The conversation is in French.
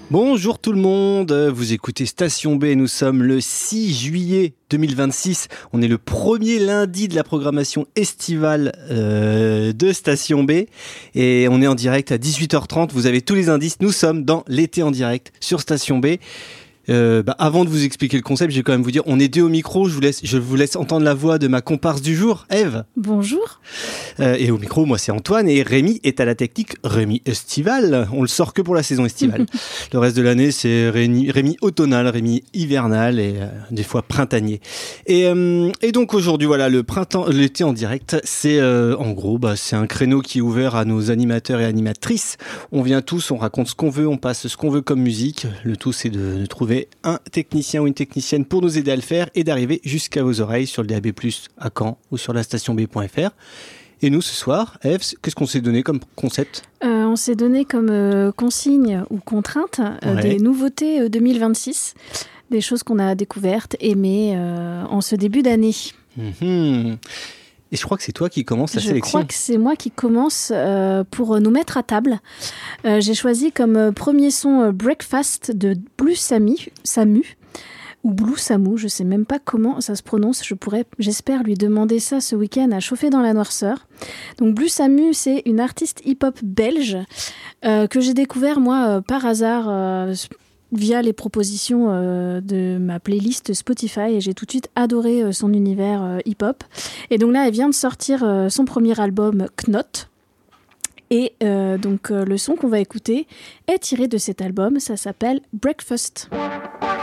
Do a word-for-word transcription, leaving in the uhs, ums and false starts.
Bonjour tout le monde, vous écoutez Station B, nous sommes le six juillet deux mille vingt-six, on est le premier lundi de la programmation estivale euh, de Station B et on est en direct à dix-huit heures trente, vous avez tous les indices, nous sommes dans l'été en direct sur Station B. Euh, bah, avant de vous expliquer le concept, je vais quand même vous dire, on est deux au micro, je vous laisse, je vous laisse entendre la voix de ma comparse du jour, Ève. Bonjour. Euh, et au micro, moi c'est Antoine et Rémi est à la technique. Rémi estival, on le sort que pour la saison estivale. Le reste de l'année, c'est Rémi, Rémi automnal, Rémi hivernal et euh, des fois printanier. Et, euh, et donc aujourd'hui, voilà, le printemps, l'été en direct, c'est euh, en gros, bah, c'est un créneau qui est ouvert à nos animateurs et animatrices. On vient tous, on raconte ce qu'on veut, on passe ce qu'on veut comme musique. Le tout, c'est de, de trouver un technicien ou une technicienne pour nous aider à le faire et d'arriver jusqu'à vos oreilles sur le D A B plus, à Caen ou sur la station b point f r. Et nous, ce soir, Ève, qu'est-ce qu'on s'est donné comme concept ? euh, On s'est donné comme euh, consigne ou contrainte euh, Ouais. des nouveautés euh, deux mille vingt-six, des choses qu'on a découvertes, aimées euh, en ce début d'année. Mmh. Et je crois que c'est toi qui commence la Je sélection. crois que c'est moi qui commence euh, pour nous mettre à table. Euh, j'ai choisi comme euh, premier son euh, Breakfast de Blue Samu, Samu ou Blue Samu, je sais même pas comment ça se prononce. Je pourrais, j'espère lui demander ça ce week-end à chauffer dans la noirceur. Donc Blue Samu, c'est une artiste hip-hop belge euh, que j'ai découvert moi euh, par hasard euh, via les propositions euh, de ma playlist Spotify et j'ai tout de suite adoré euh, son univers euh, hip-hop. Et donc là, elle vient de sortir euh, son premier album Knot. Et euh, donc euh, le son qu'on va écouter est tiré de cet album, ça s'appelle Breakfast.